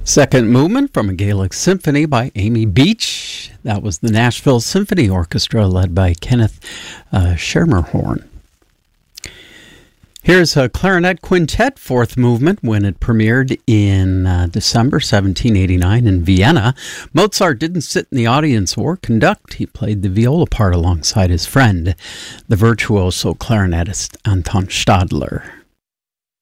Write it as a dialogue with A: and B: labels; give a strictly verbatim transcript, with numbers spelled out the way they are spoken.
A: Second movement from a Gaelic symphony by Amy Beach. That was the Nashville Symphony Orchestra led by Kenneth uh, Schermerhorn. Here's a clarinet quintet fourth movement when it premiered in uh, December seventeen eighty-nine in Vienna. Mozart didn't sit in the audience or conduct. He played the viola part alongside his friend, the virtuoso clarinetist Anton Stadler.